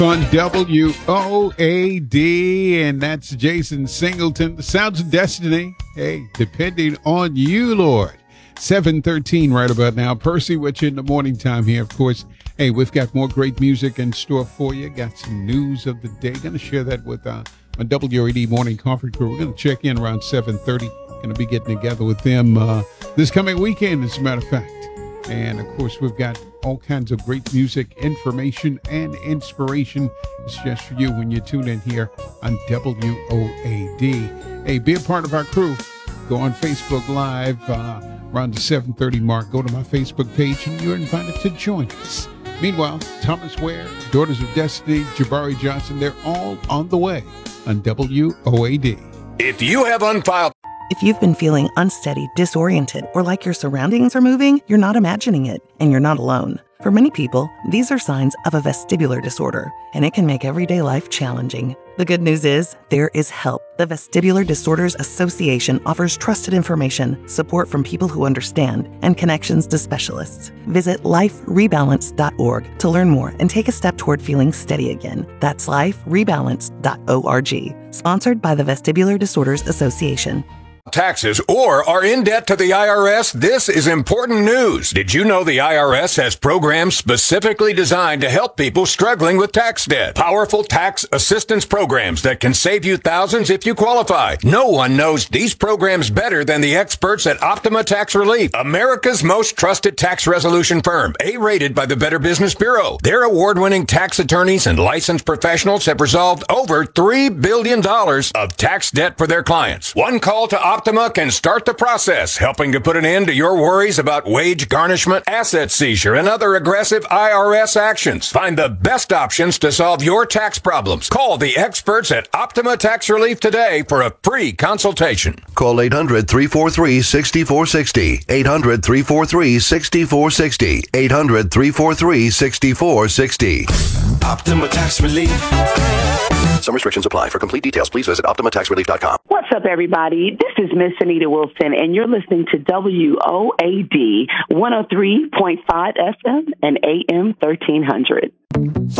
On WOAD, and that's Jason Singleton, the Sounds of Destiny. Hey, depending on you, Lord. 7:13 right about now. Percy with you in the morning time here, of course. Hey, we've got more great music in store for you. Got some news of the day. Going to share that with my WOAD morning coffee crew. We're going to check in around 7:30. Going to be getting together with them this coming weekend, as a matter of fact. And, of course, we've got all kinds of great music, information, and inspiration. It's just for you when you tune in here on WOAD. Hey, be a part of our crew. Go on Facebook Live around the 7:30 mark. Go to my Facebook page, and you're invited to join us. Meanwhile, Thomas Ware, Daughters of Destiny, Jabari Johnson, they're all on the way on WOAD. If you have unfiled... If you've been feeling unsteady, disoriented, or like your surroundings are moving, you're not imagining it, and you're not alone. For many people, these are signs of a vestibular disorder, and it can make everyday life challenging. The good news is, there is help. The Vestibular Disorders Association offers trusted information, support from people who understand, and connections to specialists. Visit liferebalance.org to learn more and take a step toward feeling steady again. That's liferebalance.org. Sponsored by the Vestibular Disorders Association. Taxes or are in debt to the IRS, this is important news. Did you know the IRS has programs specifically designed to help people struggling with tax debt? Powerful tax assistance programs that can save you thousands if you qualify. No one knows these programs better than the experts at Optima Tax Relief, America's most trusted tax resolution firm, A-rated by the Better Business Bureau. Their award-winning tax attorneys and licensed professionals have resolved over $3 billion of tax debt for their clients. One call to Optima can start the process, helping to put an end to your worries about wage garnishment, asset seizure, and other aggressive IRS actions. Find the best options to solve your tax problems. Call the experts at Optima Tax Relief today for a free consultation. Call 800-343-6460. 800-343-6460. 800-343-6460. Optima Tax Relief. Some restrictions apply. For complete details, please visit OptimaTaxRelief.com. What's up, everybody? This is Miss Anita Wilson, and you're listening to WOAD 103.5 FM and AM 1300.